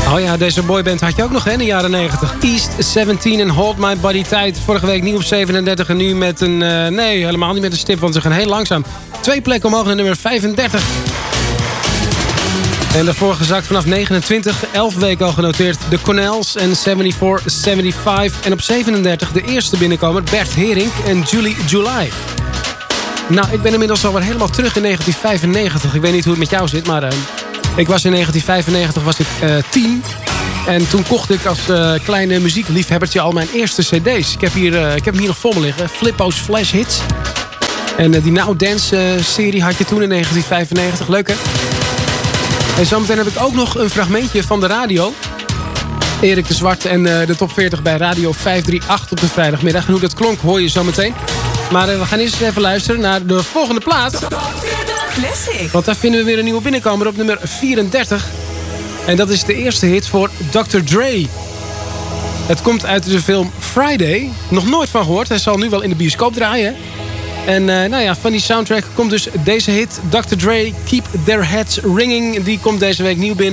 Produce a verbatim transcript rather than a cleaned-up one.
Oh ja, deze boyband had je ook nog hè, in de jaren negentig. East zeventien en Hold My Body Tight. Vorige week nieuw op zevenendertig en nu met een... Uh, nee, helemaal niet met een stip, want ze gaan heel langzaam. Twee plekken omhoog naar nummer vijfendertig. En daarvoor gezakt vanaf negenentwintig, elf weken al genoteerd. De Cornels en vierenzeventig zevenenvijftig. En op zevenendertig de eerste binnenkomer, Bert Herink en Julie July. Nou, ik ben inmiddels alweer helemaal terug in negentien vijfennegentig. Ik weet niet hoe het met jou zit, maar uh, ik was in negentien vijfennegentig was ik uh, tien. En toen kocht ik als uh, kleine muziekliefhebbertje al mijn eerste cd's. Ik heb, hier, uh, ik heb hem hier nog voor me liggen. Flippo's Flash Hits. En uh, die Now Dance uh, serie had je toen in negentien vijfennegentig. Leuk hè? En zometeen heb ik ook nog een fragmentje van de radio. Erik de Zwart en uh, de top veertig bij Radio vijfhonderdachtendertig op de vrijdagmiddag. En hoe dat klonk hoor je zometeen. Maar uh, we gaan eerst even luisteren naar de volgende plaat. Classic. Want daar vinden we weer een nieuwe binnenkomer op nummer vierendertig. En dat is de eerste hit voor dokter Dre. Het komt uit de film Friday. Nog nooit van gehoord. Hij zal nu wel in de bioscoop draaien. En uh, nou ja, van die soundtrack komt dus deze hit. dokter Dre, Keep Their Heads Ringing. Die komt deze week nieuw binnen.